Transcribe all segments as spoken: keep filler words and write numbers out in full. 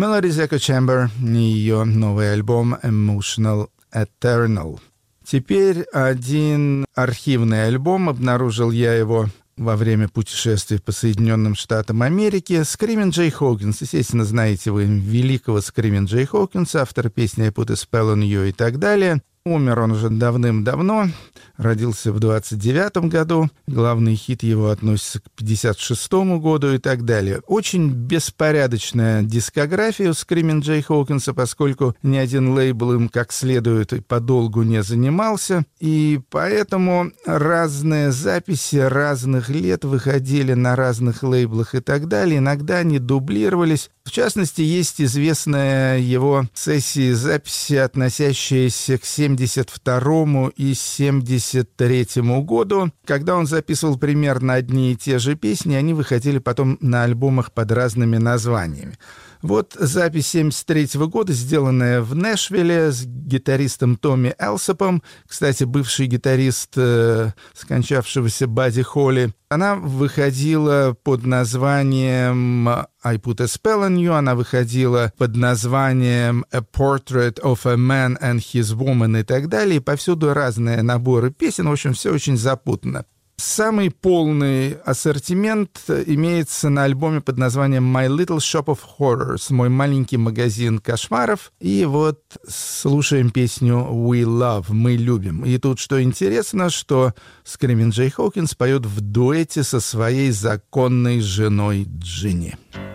Melody's Echo Chamber и ее новый альбом Emotional Eternal. Теперь один архивный альбом, обнаружил я его во время путешествий по Соединенным Штатам Америки. Screamin' Jay Hawkins. Естественно, знаете вы великого Screamin' Jay Hawkins, автора песни I Put a Spell on You и так далее. Умер он уже давным-давно, родился в двадцать девятом году. Главный хит его относится к пятьдесят шестому году и так далее. Очень беспорядочная дискография у Screamin' Jay Hawkins, поскольку ни один лейбл им как следует и подолгу не занимался. И поэтому разные записи разных лет выходили на разных лейблах и так далее. Иногда они дублировались. В частности, есть известная его сессия записи, относящаяся к семьдесят второму и семьдесят третьему году, когда он записывал примерно одни и те же песни, они выходили потом на альбомах под разными названиями. Вот запись семьдесят третьего года, сделанная в Нэшвилле с гитаристом Томми Элсопом, кстати, бывший гитарист э, скончавшегося Бадди Холли. Она выходила под названием I Put a Spell on You, она выходила под названием A Portrait of a Man and His Woman и так далее. И повсюду разные наборы песен, в общем, все очень запутанно. Самый полный ассортимент имеется на альбоме под названием My Little Shop of Horrors, мой маленький магазин кошмаров. И вот слушаем песню We Love, мы любим. И тут что интересно, что Screamin' Jay Hawkins поет в дуэте со своей законной женой Джинни.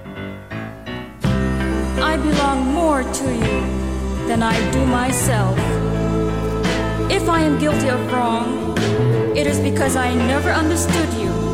I belong more to you than I do myself. If I am guilty of wrong, it is because I never understood